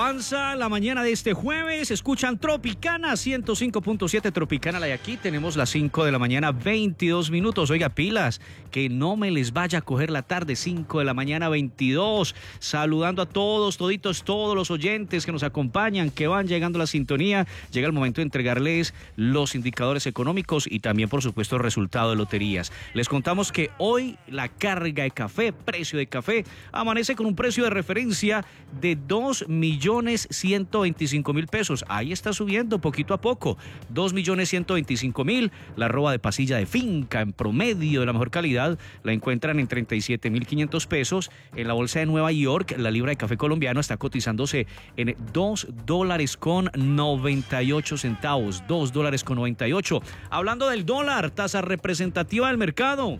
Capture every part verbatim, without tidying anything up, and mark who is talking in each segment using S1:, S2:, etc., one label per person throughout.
S1: avanza la mañana de este jueves. Escuchan Tropicana ciento cinco punto siete, Tropicana la de aquí. Tenemos las cinco de la mañana, veintidós minutos. Oiga, pilas, que no me les vaya a coger la tarde, cinco de la mañana, veintidós. Saludando a todos, toditos, todos los oyentes que nos acompañan, que van llegando a la sintonía. Llega el momento de entregarles los indicadores económicos y también, por supuesto, el resultado de loterías. Les contamos que hoy la carga de café, precio de café, amanece con un precio de referencia de dos millones ciento veinticinco mil pesos. Ahí está subiendo poquito a poco. dos millones ciento veinticinco mil. La arroba de pasilla de finca en promedio de la mejor calidad la encuentran en treinta y siete mil quinientos pesos. En la bolsa de Nueva York, la libra de café colombiano está cotizándose en dos dólares con noventa y ocho centavos. dos dólares con noventa y ocho. Hablando del dólar, tasa representativa del mercado.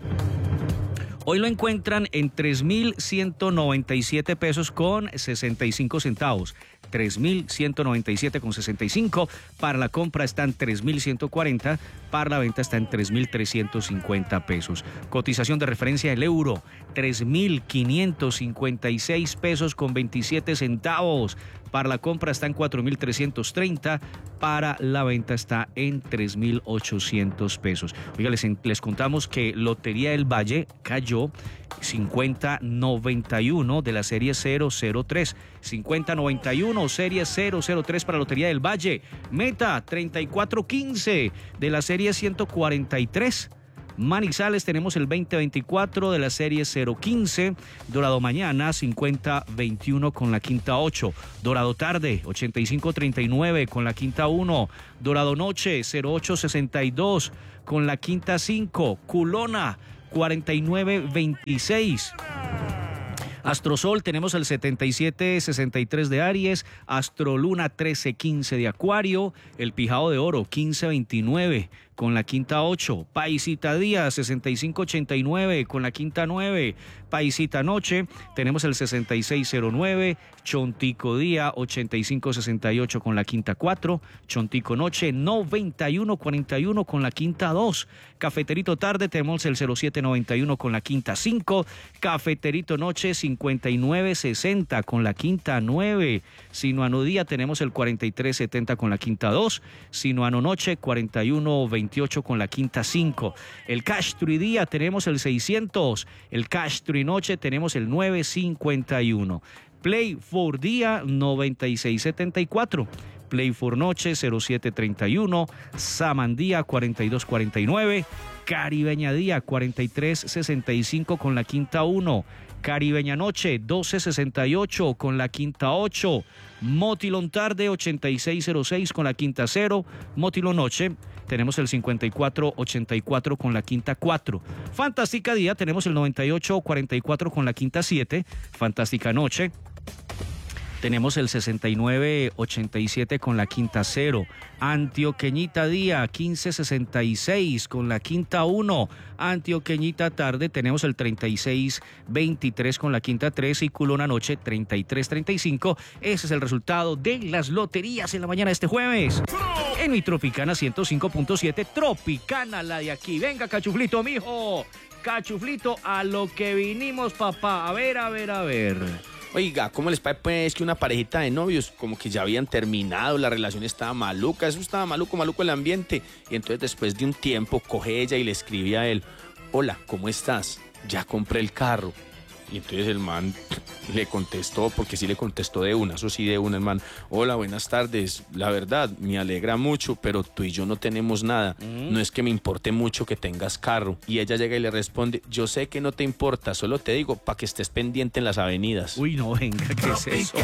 S1: Hoy lo encuentran en tres mil ciento noventa y siete pesos con sesenta y cinco centavos. tres mil ciento noventa y siete con sesenta y cinco. Para la compra está en tres mil ciento cuarenta. Para la venta está en tres mil trescientos cincuenta pesos. Cotización de referencia del euro, tres mil quinientos cincuenta y seis pesos con veintisiete centavos. Para la compra está en cuatro mil trescientos treinta. Para la venta está en tres mil ochocientos pesos. Oiga, les, les contamos que Lotería del Valle cayó cincuenta noventa y uno de la serie cero cero tres. cincuenta noventa y uno, serie cero cero tres para Lotería del Valle. Meta treinta y cuatro quince de la serie ciento cuarenta y tres. Manizales tenemos el veinte veinticuatro de la serie cero quince. Dorado Mañana cincuenta veintiuno con la quinta ocho. Dorado Tarde ochenta y cinco treinta y nueve con la quinta uno. Dorado Noche cero ocho sesenta y dos con la quinta cinco. Culona cuarenta y nueve veintiséis. Astrosol tenemos el setenta y siete sesenta y tres de Aries, Astroluna trece quince de Acuario, el Pijao de Oro quince veintinueve con la quinta ocho, Paisita Día sesenta y cinco ochenta y nueve con la quinta nueve, Paisita Noche tenemos el sesenta y seis cero nueve, Chontico Día ochenta y cinco sesenta y ocho con la quinta cuatro, Chontico Noche noventa y uno cuarenta y uno con la quinta dos, Cafeterito Tarde tenemos el cero siete noventa y uno con la quinta cinco, Cafeterito Noche cincuenta y nueve sesenta con la quinta nueve, Sinuano Día tenemos el cuarenta y tres setenta con la quinta dos, Sinuano Noche cuarenta y uno veintiocho con la quinta cinco, el Cash Tree Día tenemos el seiscientos, el Cash Tree Noche tenemos el nueve cincuenta y uno, Play for Día noventa y seis setenta y cuatro, Play for Noche cero siete treinta y uno, Samandía cuarenta y dos cuarenta y nueve, Caribeña Día cuarenta y tres sesenta y cinco con la quinta uno, Caribeña Noche doce sesenta y ocho con la quinta ocho, Motilón Tarde ochenta y seis cero seis con la quinta cero, Motilón Noche tenemos el cincuenta y cuatro ochenta y cuatro con la quinta cuatro, Fantástica Día tenemos el noventa y ocho cuarenta y cuatro con la quinta siete, Fantástica Noche tenemos el sesenta y nueve ochenta y siete con la quinta cero, Antioqueñita Día quince sesenta y seis con la quinta uno, Antioqueñita Tarde tenemos el treinta y seis veintitrés con la quinta tres y Culona Noche treinta y tres treinta y cinco. Ese es el resultado de las loterías en la mañana de este jueves. En mi Tropicana ciento cinco punto siete, Tropicana la de aquí. Venga, Cachuflito, mijo. Cachuflito, a lo que vinimos, papá. A ver, a ver, a ver.
S2: Oiga, ¿cómo les parece pues que una parejita de novios como que ya habían terminado, la relación estaba maluca, eso estaba maluco, maluco el ambiente? Y entonces después de un tiempo coge ella y le escribe a él: hola, ¿cómo estás? Ya compré el carro. Y entonces el man le contestó, porque sí le contestó de una, eso sí de una, el man: hola, buenas tardes, la verdad, me alegra mucho, pero tú y yo no tenemos nada, mm. no es que me importe mucho que tengas carro. Y ella llega y le responde: yo sé que no te importa, solo te digo para que estés pendiente en las avenidas.
S1: Uy, no, venga, ¿qué es eso?